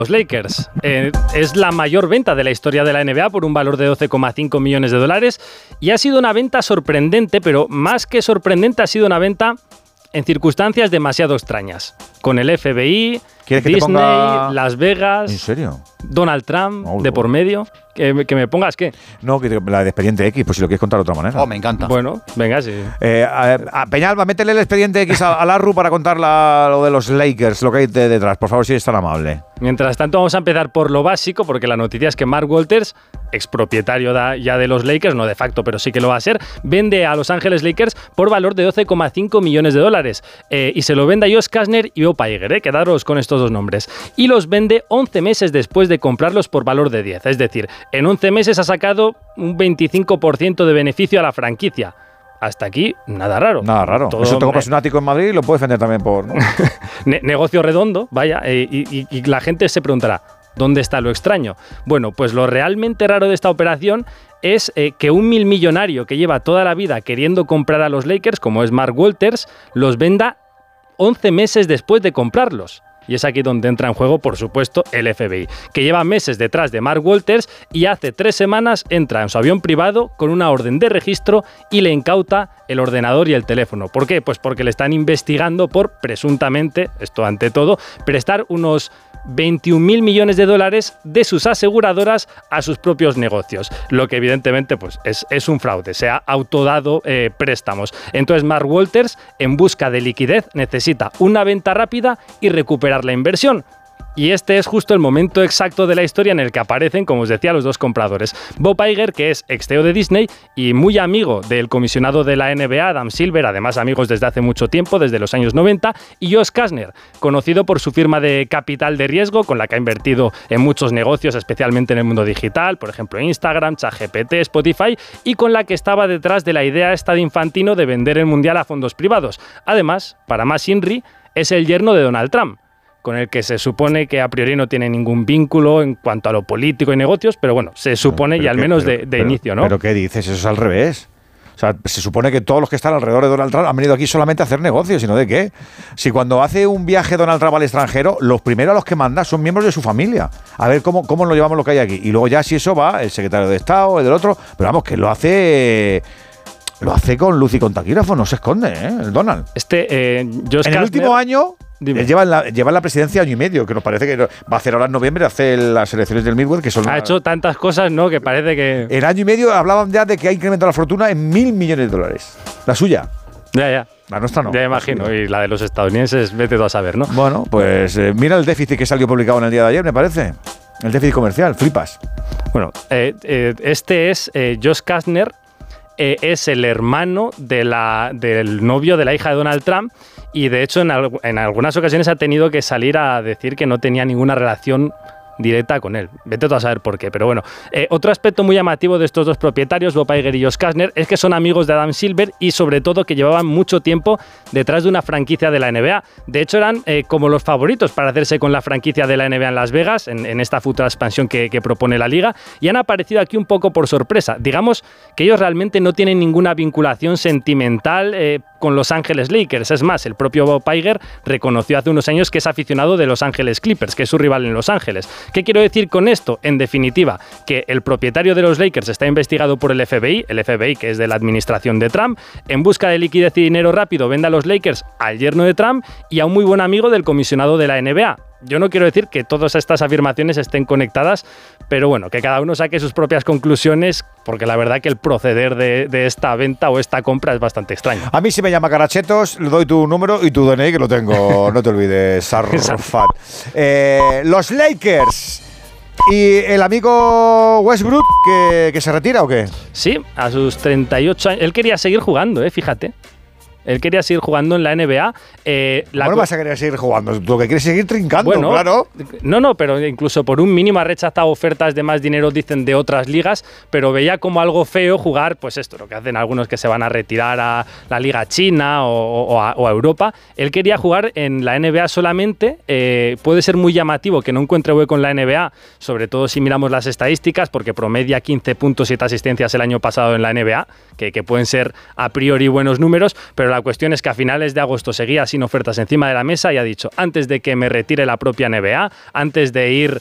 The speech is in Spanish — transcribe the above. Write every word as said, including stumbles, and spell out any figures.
Los Lakers. Eh, es la mayor venta de la historia de la N B A por un valor de doce coma cinco millones de dólares y ha sido una venta sorprendente, pero más que sorprendente ha sido una venta en circunstancias demasiado extrañas. Con el F B I, Disney, ponga... Las Vegas... ¿En serio? Donald Trump no, de por medio. ¿Que, que me pongas qué? No, que la de Expediente X, pues si lo quieres contar de otra manera. Oh, me encanta. Bueno, venga, sí. Eh, a, a Peñalba, métele el Expediente X a, a Larru para contar la, lo de los Lakers, lo que hay de, detrás. Por favor, si eres tan amable. Mientras tanto, vamos a empezar por lo básico, porque la noticia es que Mark Walters, expropietario da, ya de los Lakers, no de facto, pero sí que lo va a ser, vende a Los Ángeles Lakers por valor de doce coma cinco millones de dólares. Eh, y se lo vende a Josh Kastner y Bob Iger, eh, quedaros con estos dos nombres. Y los vende once meses después de comprarlos por valor de diez. Es decir, en once meses ha sacado un veinticinco por ciento de beneficio a la franquicia. Hasta aquí, nada raro. Nada raro. Todo, Eso te compras un ático en Madrid y lo puedes vender también por... ¿no? ne- negocio redondo, vaya, eh, y, y, y la gente se preguntará, ¿dónde está lo extraño? Bueno, pues lo realmente raro de esta operación es eh, que un mil millonario que lleva toda la vida queriendo comprar a los Lakers, como es Mark Walters, los venda once meses después de comprarlos. Y es aquí donde entra en juego, por supuesto, el F B I, que lleva meses detrás de Mark Walters y hace tres semanas entra en su avión privado con una orden de registro y le incauta el ordenador y el teléfono. ¿Por qué? Pues porque le están investigando por, presuntamente, esto ante todo, prestar unos veintiún mil millones de dólares de sus aseguradoras a sus propios negocios, lo que evidentemente pues, es, es un fraude, se ha autodado eh, préstamos. Entonces Mark Walters, en busca de liquidez, necesita una venta rápida y recuperar la inversión. Y este es justo el momento exacto de la historia en el que aparecen, como os decía, los dos compradores. Bob Iger, que es ex C E O de Disney y muy amigo del comisionado de la N B A, Adam Silver, además amigos desde hace mucho tiempo, desde los años noventa, y Josh Kastner, conocido por su firma de capital de riesgo, con la que ha invertido en muchos negocios, especialmente en el mundo digital, por ejemplo Instagram, ChatGPT, Spotify, y con la que estaba detrás de la idea esta de Infantino de vender el Mundial a fondos privados. Además, para más Inri, es el yerno de Donald Trump, con el que se supone que a priori no tiene ningún vínculo en cuanto a lo político y negocios, pero bueno, se supone pero y al que, menos pero, de, de pero, inicio, ¿no? ¿Pero qué dices? Eso es al revés. O sea, se supone que todos los que están alrededor de Donald Trump han venido aquí solamente a hacer negocios, ¿sino de qué? Si cuando hace un viaje Donald Trump al extranjero, los primeros a los que manda son miembros de su familia. A ver cómo, cómo nos llevamos lo que hay aquí. Y luego ya si eso va, el secretario de Estado, el del otro, pero vamos, que lo hace... Lo hace con luz y con taquígrafo, no se esconde, ¿eh? El Donald. Este, eh, Josh en el Kastner, último año... Dime. Él lleva en, la, lleva en la presidencia año y medio, que nos parece que va a hacer ahora en noviembre, hace las elecciones del Midwest, que son... Ha una, hecho tantas cosas, ¿no?, que parece que... En año y medio hablaban ya de que ha incrementado la fortuna en mil millones de dólares. La suya. Ya, ya. La nuestra no. Ya imagino, y la de los estadounidenses, vete tú a saber, ¿no? Bueno, pues eh, mira el déficit que salió publicado en el día de ayer, me parece. El déficit comercial, flipas. Bueno, eh, eh, este es eh, Josh Kastner, eh, es el hermano de la, del novio de la hija de Donald Trump, y de hecho en, al, en algunas ocasiones ha tenido que salir a decir que no tenía ninguna relación directa con él. Vete tú a saber por qué, pero bueno. Eh, otro aspecto muy llamativo de estos dos propietarios, Bob Iger y Josh Kastner, es que son amigos de Adam Silver y sobre todo que llevaban mucho tiempo detrás de una franquicia de la N B A. De hecho eran eh, como los favoritos para hacerse con la franquicia de la N B A en Las Vegas, en, en esta futura expansión que, que propone la liga, y han aparecido aquí un poco por sorpresa. Digamos que ellos realmente no tienen ninguna vinculación sentimental eh, con Los Ángeles Lakers. Es más, el propio Bob Iger reconoció hace unos años que es aficionado de Los Ángeles Clippers, que es su rival en Los Ángeles. ¿Qué quiero decir con esto? En definitiva, que el propietario de los Lakers está investigado por el F B I, el F B I que es de la administración de Trump, en busca de liquidez y dinero rápido vende a los Lakers al yerno de Trump y a un muy buen amigo del comisionado de la N B A. Yo no quiero decir que todas estas afirmaciones estén conectadas, pero bueno, que cada uno saque sus propias conclusiones, porque la verdad que el proceder de, de esta venta o esta compra es bastante extraño. A mí si me llama Carachetos, le doy tu número y tu D N I, que lo tengo, no te olvides, Sarrafat. Eh, los Lakers y el amigo Westbrook, que, que se retira, ¿o qué? Sí, a sus treinta y ocho años. Él quería seguir jugando, eh, fíjate. Él quería seguir jugando en la N B A. Eh, la ¿Cómo vas a querer seguir jugando? Tú que quieres seguir trincando, bueno, claro. No, no, pero incluso por un mínimo ha rechazado ofertas de más dinero, dicen, de otras ligas, pero veía como algo feo jugar, pues esto, lo que hacen algunos que se van a retirar a la Liga China o, o, a, o a Europa. Él quería jugar en la N B A solamente. Eh, puede ser muy llamativo que no encuentre hueco en la N B A, sobre todo si miramos las estadísticas, porque promedia quince puntos, siete asistencias el año pasado en la N B A, que, que pueden ser a priori buenos números, pero la cuestión es que a finales de agosto seguía sin ofertas encima de la mesa y ha dicho, antes de que me retire la propia N B A, antes de ir